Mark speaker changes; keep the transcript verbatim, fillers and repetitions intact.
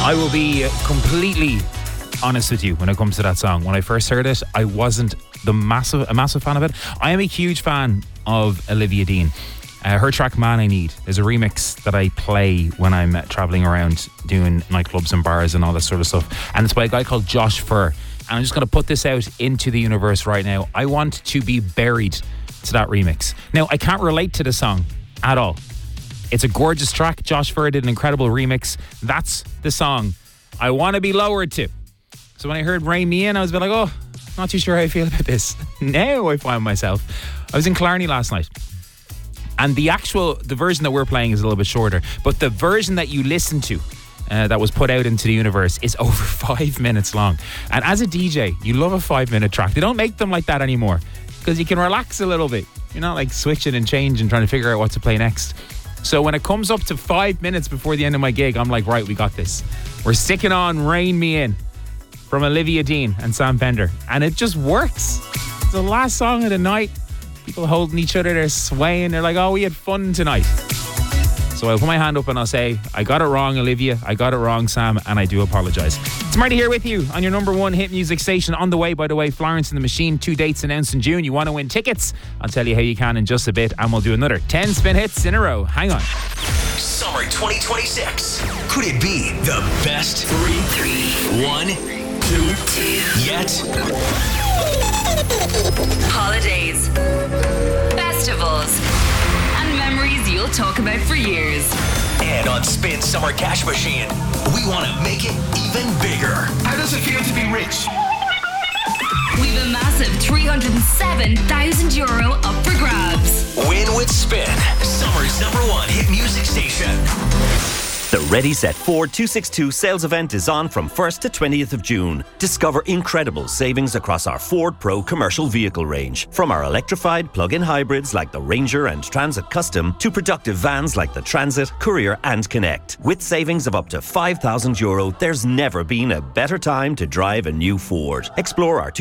Speaker 1: I will be completely honest with you when it comes to that song. When I first heard it, I wasn't the massive a massive fan of it. I am a huge fan of Olivia Dean. Uh, her track Man I Need is a remix that I play when I'm uh, travelling around doing nightclubs and bars and all that sort of stuff. And it's by a guy called Josh Furr. And I'm just going to put this out into the universe right now. I want to be buried to that remix. Now, I can't relate to the song at all. It's a gorgeous track. Josh Furr did an incredible remix. That's the song I want to be lowered to. So when I heard Rain Me In, I was a bit like, oh, not too sure how I feel about this. Now I find myself. I was in Killarney last night. And the actual, the version that we're playing is a little bit shorter. But the version that you listen to, uh, that was put out into the universe, is over five minutes long. And as a D J, you love a five minute track. They don't make them like that anymore because you can relax a little bit. You're not like switching and changing and trying to figure out what to play next. So when it comes up to five minutes before the end of my gig, I'm like, right, we got this. We're sticking on Rain Me In from Olivia Dean and Sam Fender. And it just works. It's the last song of the night. People holding each other, they're swaying. They're like, oh, we had fun tonight. So I'll put my hand up and I'll say, I got it wrong, Olivia. I got it wrong, Sam. And I do apologise. It's Marty here with you on your number one hit music station. On the way, by the way, Florence and the Machine. Two dates announced in June. You want to win tickets? I'll tell you how you can in just a bit. And we'll do another ten spin hits in a row. Hang on.
Speaker 2: Summer twenty twenty-six. Could it be the best three, three, one, two, two yet?
Speaker 3: Holidays, festivals, and memories you'll talk about for years.
Speaker 2: And on Spin Summer Cash Machine, we want to make it even bigger. How does it feel to be rich?
Speaker 3: We've a massive three hundred seven thousand euro up for grabs.
Speaker 2: Win with Spin, summer's number one hit music station.
Speaker 4: The Ready Set Ford two sixty-two sales event is on from first to twentieth of June. Discover incredible savings across our Ford Pro commercial vehicle range. From our electrified plug-in hybrids like the Ranger and Transit Custom to productive vans like the Transit, Courier and Connect. With savings of up to five thousand euro, there's never been a better time to drive a new Ford. Explore our